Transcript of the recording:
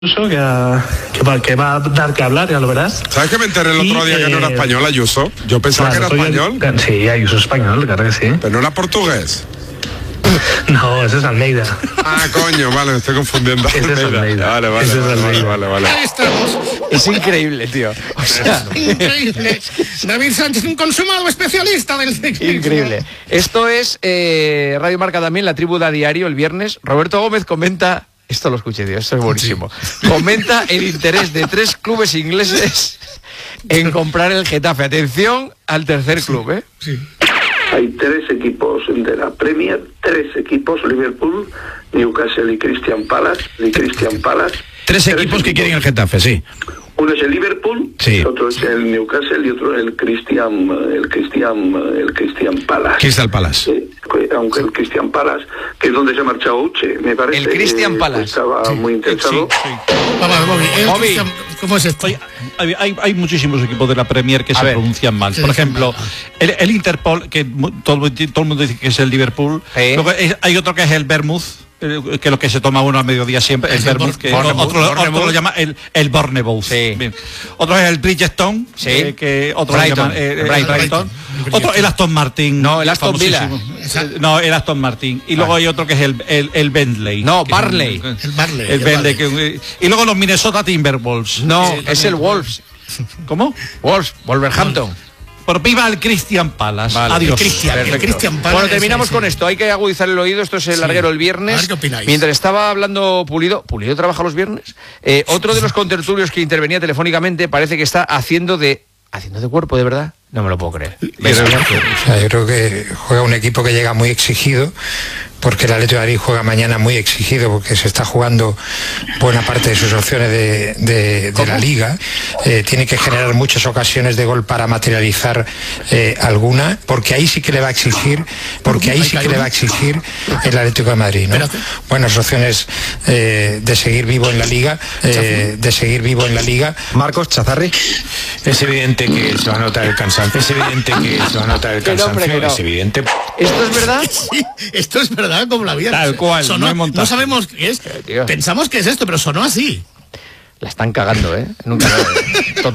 que va a dar que hablar, ya lo verás. ¿Sabes que me enteré el otro día que no era español, Ayuso? Yo pensaba que era español. Sí, Ayuso es español, claro que sí. Pero no era portugués. No, ese es Almeida. Ah, coño, vale, me estoy confundiendo. Ese es Almeida. Vale. Ahí estamos. Es increíble, tío. O sea, Increíble. David Sánchez, un consumado especialista del ciclismo. increíble. Esto es Radio Marca también, La Tribu da Diario, el viernes. Roberto Gómez comenta... Esto lo escuché, tío, esto es buenísimo. Sí. Comenta el interés de 3 clubes ingleses en comprar el Getafe. Atención al tercer club, ¿eh? Sí. Hay 3 equipos de la Premier, 3 equipos, Liverpool, Newcastle y Crystal Palace. 3 equipos que quieren el Getafe, sí. Uno es el Liverpool, sí. Otro es el Newcastle y otro el Crystal Palace. Crystal Palace. Aunque el Crystal Palace, que es donde se ha marchado Uche, me parece. El Crystal Palace. Estaba muy interesado. Bobby, ¿cómo es esto? Hay muchísimos equipos de la Premier que se pronuncian mal. Por ejemplo, el Interpol, que todo el mundo dice que es el Liverpool. Luego hay otro que es el Bournemouth, que es lo que se toma uno a mediodía siempre, el Bournemouth, que otro lo llama el Bournemouth. Sí. Otro es el Bridgestone, que otro Brighton. lo llama Brighton. Otro el Aston Martin. No, el Aston Villa. No, el Aston Martin. Y luego hay otro que es el Bentley. No, Barley. El Bentley. Y luego los Minnesota Timberwolves. No, es el Wolves. ¿Cómo? Wolverhampton. Por viva el Crystal Palace. Vale. Adiós. El Crystal Palace. Bueno, terminamos con esto. Hay que agudizar el oído. Esto es el larguero el viernes. A ver qué opináis. Mientras estaba hablando Pulido trabaja los viernes. Otro de los contertulios que intervenía telefónicamente parece que está haciendo de cuerpo, de verdad. No me lo puedo creer. Yo creo que juega un equipo que llega muy exigido, porque el Atlético de Madrid juega mañana muy exigido, porque se está jugando buena parte de sus opciones de la Liga. Tiene que generar muchas ocasiones de gol para materializar alguna, porque ahí sí que le va a exigir, el Atlético de Madrid, ¿no? Buenas opciones de seguir vivo en la Liga, Marcos Chazarri. Es evidente que se va a notar el cansancio. Es evidente. ¿Esto es verdad? Sí, esto es verdad como la vida. Tal cual. No sabemos qué es. Pensamos que es esto, pero sonó así. La están cagando, ¿eh? Nunca.